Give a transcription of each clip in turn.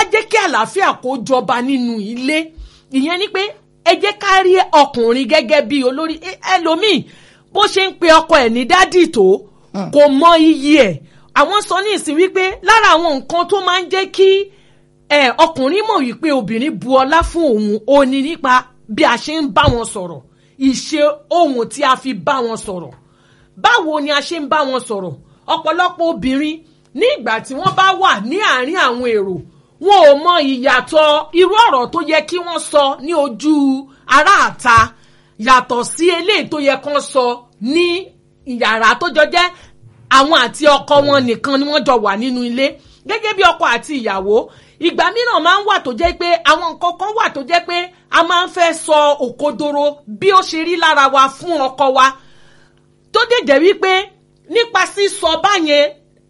jẹ́ kí àlàáfíà kó jọba nínú ilé. Ìyẹn ni pé ẹ jẹ́ ká rí ọkùnrin gẹ́gẹ́ bí olórí. Ẹlòmíì bó ṣe ń pe ọkọ ẹ̀ ní dádì tó kò mọ iyì ẹ̀. Àwọn sọ ní ìsìn wípé lára àwọn nǹkan tó máa ń jẹ́ kí ọkùnrin mọ̀ wípé obìnrin bu ọlá fún òun ó ní nípa bí a ṣe ń bá wọn sọ̀rọ̀, ìṣe ohun tí a fi bá wọn sọ̀rọ̀. Báwo ni a ṣe ń bá wọn sọ̀rọ̀? Ọ̀pọ̀lọpọ̀ obìnrin ní ìgbà tí wọ́n bá wà ní àárín àwọn èrò, wọn ò mọ ìyàtọ̀ irú ọ̀rọ̀ tó yẹ kí wọ́n sọ ní ojú aráàta yàtọ̀ sí eléyìí tó yẹ kán sọ ní yàrá tó jọ jẹ́ àwọn àti ọkọ wọn nìkan ni wọ́n jọ wà nínú ilé. Gẹ́gẹ́ bí ọkọ àti ìyàwó, ìgbà mìíràn máa ń wà tó jẹ́ pé àwọn nǹkan kan wà tó jẹ́ pé a máa ń fẹ́ sọ òkodoro bí ó ṣe rí lára wa fún ọkọ wa, tó dẹ̀ jẹ́ wípé nípa sísọ báyẹn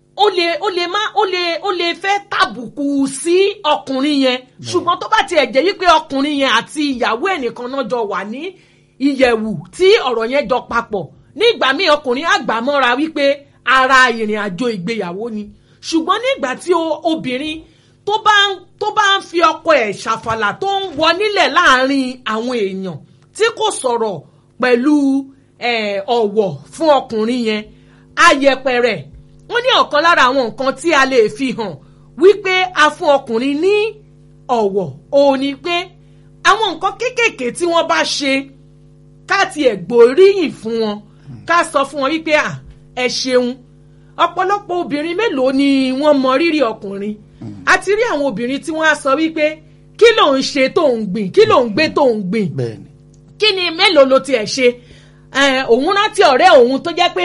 ó lè fẹ́ tàbùkù sí ọkùnrin yẹn. Ṣùgbọ́n tó bá tiẹ̀ jẹ́ wípé ọkùnrin yẹn àti ìyàwó ẹnìkan náà jọ wà ní ìyẹ̀wù tí ọ̀rọ̀ yẹn jọ papọ̀, ní ìgbà míì ọkùnrin àgbà mọ́ra wípé ara ìrìn àjò ìgbéyàwó ni. Ṣùgbọ́n ní ìgbà tí obìnrin tó bá ń fi ọkọ ẹ̀ ṣàfàlà tó ń wọ nílẹ̀ láàrin àwọn èèyàn tí kò sọ̀rọ̀ pẹ̀lú ọ̀wọ̀ fún ọkùnrin yẹn, ayẹpẹrẹ. Wọ́n ní ọ̀kan lára àwọn nǹkan tí a lè fi hàn wípé a fún ọkùnrin ní ọ̀wọ̀ òun ni pé àwọn nǹkan kéékèèké tí wọ́n bá ṣe ká tiẹ̀ gbóríyìn fún wọn, ká sọ fún wọn wípé ẹ ṣeun. Ọ̀pọ̀lọpọ̀ obìnrin mélòó ni wọ́n mọ rírì ọkùnrin? A ti rí àwọn obìnrin tí wọ́n á sọ wípé kí ló ń ṣe tó ń gbìn, kí ló ń gbé tó ń gbìn, kí ni mélòó ló tiẹ̀ ṣe. Òun rántí ọ̀rẹ́ òun tó jẹ́ pé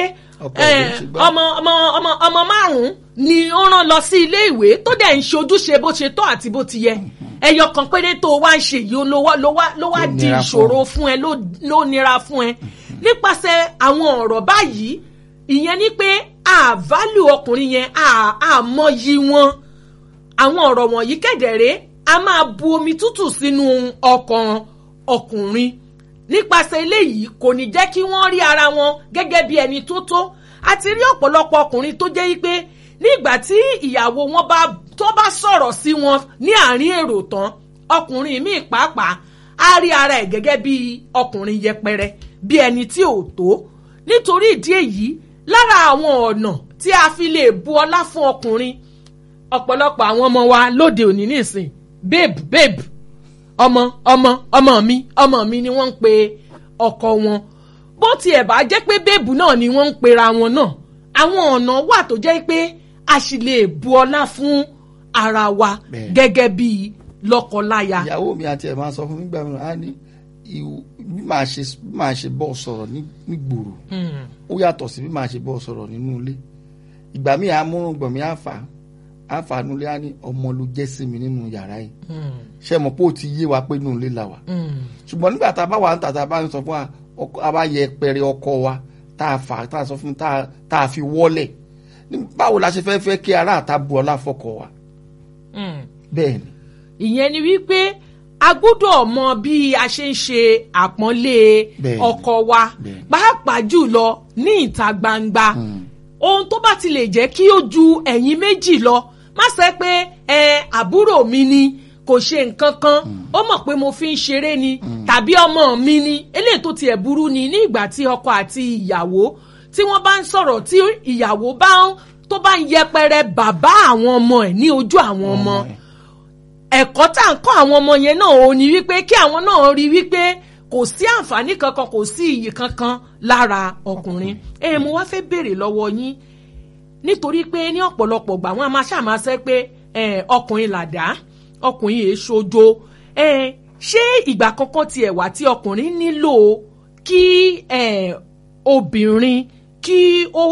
ọmọ márùn-ún ni ó rán lọ sí ilé ìwé tó dẹ̀ ń ṣe ojúṣe bó ṣe tọ́ àti bó ti yẹ. Ẹyọ kan péré tó wá ń ṣe yìí ló wá di ìṣòro fún ẹ, ló nira fún ẹ. Nípasẹ̀ àwọn ọ̀rọ̀ báyìí, ìyẹn ni pé a value ọkùnrin yẹn, a mọyì wọn. Àwọn ọ̀rọ̀ wọ̀nyí kẹ̀dẹ̀rẹ́ a máa bu omi tútù sínú ọkàn ọkùnrin. Nípasẹ̀ eléyìí kò ní jẹ́ kí wọ́n rí ara wọn gẹ́gẹ́ bí ẹni tó tó. A ti rí ọ̀pọ̀lọpọ̀ ọkùnrin tó jẹ́ wípé nígbà tí ìyàwó wọn tó bá sọ̀rọ̀ sí wọn ní àárín èrò tán, ọkùnrin míì pàápàá á rí ara ẹ̀ gẹ́gẹ́ bí ọkùnrin yẹpẹrẹ, bí ẹni tí ò tó. Nítorí ìdí èyí, lára àwọn ọ̀nà tí a fi lè bu ọlá fún ọkùnrin, ọ̀pọ̀lọpọ̀ àwọn ọmọ wa lóde òní nìsín babe ọmọ mi ni wọ́n ń pe ọkọ wọn. Bó tiẹ̀ bá jẹ́ pé babe náà ni wọ́n ń pera wọn náà, àwọn ọ̀nà wà tó jẹ́ pé a sì lè bu ọlá fún ara wa gẹ́gẹ́ bí lọ́kọláya. Ìyàwó mi àti ẹ̀ máa sọ fún mi gbà mí, á ní bí máa ṣe bọ́ sọ̀rọ̀ nígboro ó yàtọ̀ sí bí máa ṣe bọ́ sọ̀rọ̀ nínú ilé. Ìgbà míì amúrùngbọ̀n mi àfàànulẹ̀ á ní ọmọ ló jẹ́ sí mi nínú yàrá yìí. Ṣé mọ̀ pé ó ti yé wa pé nínú ilé la wà. Ṣùgbọ́n nígbà tá a bá wà ń tàtà bá ń sọ fún wa, a bá yẹ pẹrẹ ọkọ wa tá a sọ fún tá a fi wọ́lẹ̀, báwo la ṣe fẹ́ kí ara àta bu ọlá fọkọ wa. Bẹ́ẹ̀ ni. Ìyẹn ni wípé a gbọ́dọ̀ mọ bí a ṣe ń ṣe àpọ́nlé ọkọ wa, pàápàá jùlọ ní ìta gbangba. Ohun tó bá ti lè jẹ́ kí ó ju ẹ̀yin méjì lọ, má ṣe pé àbúrò mi ni kò ṣe nǹkan kan, ó mọ̀ pé mo fi ń ṣeré ni, tàbí ọmọ mi ni. Eléyìí tó tiẹ̀ burú ni ní ìgbà tí ọkọ àti ìyàwó tí wọ́n bá ń sọ̀rọ̀, tí ìyàwó tó bá ń yẹpẹrẹ bàbá àwọn ọmọ ẹ̀ ní ojú àwọn ọmọ. Ẹ̀kọ́ tá à ń kọ́ àwọn ọmọ yẹn náà ò ní wípé kí àwọn náà rí wípé kò sí àǹfààní kankan, kò sí iyì kankan lára ọkùnrin. Mo wá fẹ́ béèrè lọ́wọ́ yín, nítorí pé ní ọ̀pọ̀lọpọ̀ gbà wọ́n a máa ṣàmásẹ́ pé ọkùnrin làdá, ọkùnrin èṣojo. Ṣé ìgbà kankan tiẹ̀ wà tí ọkùnrin nílò kí obìnrin kí ó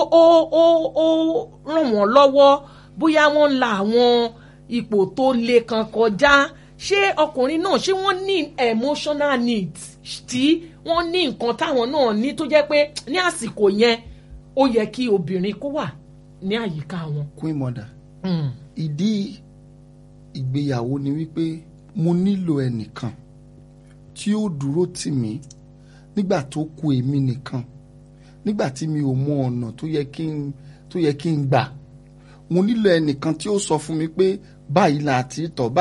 ràn wọ́n lọ́wọ́, bóyá wọ́n ń la àwọn ipò tó le kan kọjá? Ṣé ọkùnrin náà, ṣé wọ́n ní emotional needs, tí wọ́n ní nǹkan táwọn náà ní tó jẹ́ pé ní àsìkò yẹn ó yẹ kí obìnrin kó wà ní àyíká wọn? Queen Mother, ìdí ìgbéyàwó ni wípé mo nílò ẹnìkan tí ó dúró tì mí nígbà tó kù èmi nìkan, nígbà tí mi ò mọ ọ̀nà tó yẹ kí n gbà. Mo nílò ẹnìkan tí ó sọ fún mi pé báyìí là á ti tọ̀.